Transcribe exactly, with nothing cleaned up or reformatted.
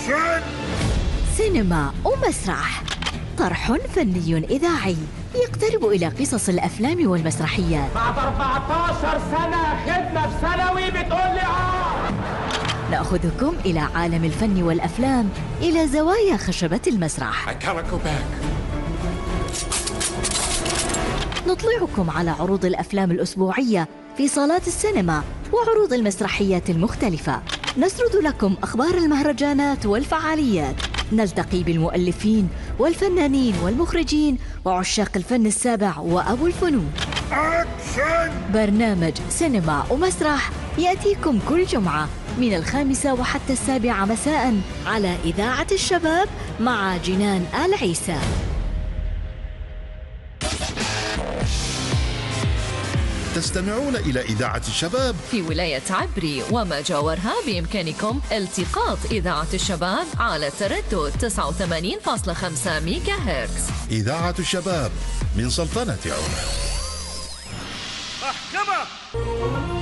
أكشن! سينما ومسرح، طرح فني إذاعي يقترب إلى قصص الأفلام والمسرحيات. بعد أربعتاشر سنة خدمة في ثانوي بتقول لي آه. نأخذكم إلى عالم الفن والأفلام، إلى زوايا خشبة المسرح. I cannot go back. نطلعكم على عروض الأفلام الأسبوعية في صالات السينما وعروض المسرحيات المختلفة. نسرد لكم أخبار المهرجانات والفعاليات. نلتقي بالمؤلفين والفنانين والمخرجين وعشاق الفن السابع وأبو الفنون. أكشن! برنامج سينما ومسرح يأتيكم كل جمعة من الخامسة وحتى السابعة مساء على إذاعة الشباب مع جنان آل عيسى. تستمعون إلى إذاعة الشباب في ولاية عبري وما جاورها. بإمكانكم التقاط إذاعة الشباب على تردد تسعة وثمانين فاصلة خمسة ميجا هرتز. إذاعة الشباب من سلطنة عمان. محكمة!